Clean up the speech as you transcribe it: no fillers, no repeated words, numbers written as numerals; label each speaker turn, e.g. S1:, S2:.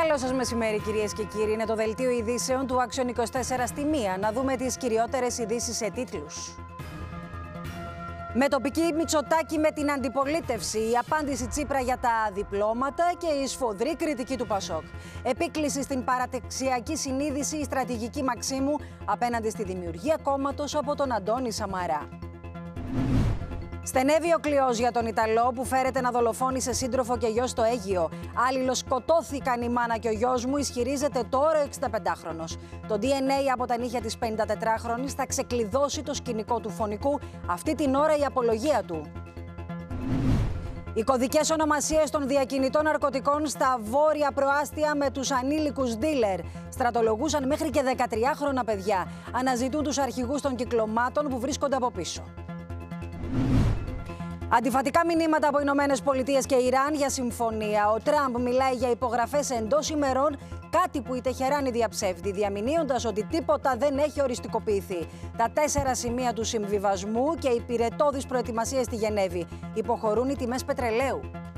S1: Καλό σας μεσημέρι, κυρίες και κύριοι. Είναι το δελτίο ειδήσεων του Action 24 στη 1. Να δούμε τις κυριότερες ειδήσεις σε τίτλους. Με τοπική Μητσοτάκη με την αντιπολίτευση, η απάντηση Τσίπρα για τα διπλώματα και η σφοδρή κριτική του Πασόκ. Επίκληση στην παραδεξιακή συνείδηση, η στρατηγική Μαξίμου απέναντι στη δημιουργία κόμματος από τον Αντώνη Σαμαρά. Στενεύει ο κλειός για τον Ιταλό που φέρεται να δολοφόνησε σύντροφο και γιο στο Αίγυο. Αλληλοσκοτώθηκαν η μάνα και ο γιος μου, ισχυρίζεται τώρα ο 65χρονος. Το DNA από τα νύχια της 54χρονης θα ξεκλειδώσει το σκηνικό του φωνικού, αυτή την ώρα η απολογία του. Οι κωδικές ονομασίες των διακινητών ναρκωτικών στα βόρεια προάστια με τους ανήλικους ντίλερ. Στρατολογούσαν μέχρι και 13χρονα παιδιά. Αναζητούν τους αρχηγούς των κυκλωμάτων που βρίσκονται από πίσω. Αντιφατικά μηνύματα από Ηνωμένες Πολιτείες και Ιράν για συμφωνία. Ο Τραμπ μιλάει για υπογραφές εντός ημερών, κάτι που η Τεχεράνη διαψεύδει, διαμηνύοντας ότι τίποτα δεν έχει οριστικοποιηθεί. Τα 4 σημεία του συμβιβασμού και οι πυρετώδεις προετοιμασίες στη Γενέβη υποχωρούν οι τιμές πετρελαίου.